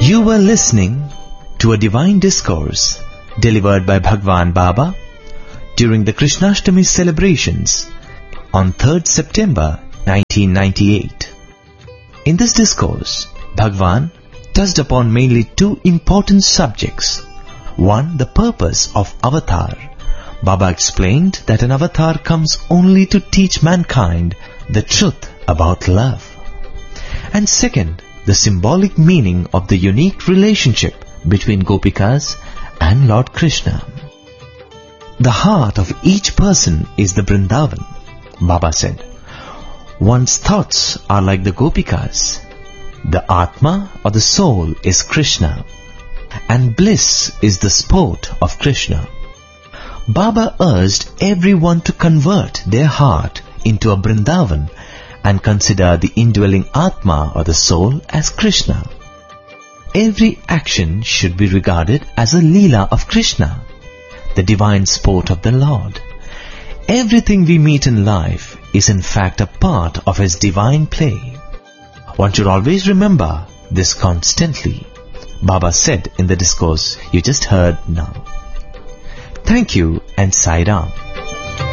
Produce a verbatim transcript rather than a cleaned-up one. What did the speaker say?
You were listening to a divine discourse delivered by Bhagwan Baba during the Krishnashtami celebrations on third September nineteen ninety-eight. In this discourse, Bhagwan touched upon mainly two important subjects. One, the purpose of avatar. Baba explained that an avatar comes only to teach mankind the truth about love. And second, the symbolic meaning of the unique relationship between Gopikas and Lord Krishna. The heart of each person is the Vrindavan, Baba said. One's thoughts are like the Gopikas. The Atma or the soul is Krishna, and bliss is the sport of Krishna. Baba urged everyone to convert their heart into a Vrindavan and consider the indwelling Atma or the soul as Krishna. Every action should be regarded as a Leela of Krishna, the divine sport of the Lord. Everything we meet in life is in fact a part of His divine play. One should always remember this constantly, Baba said in the discourse you just heard now. Thank you and Sai Ram.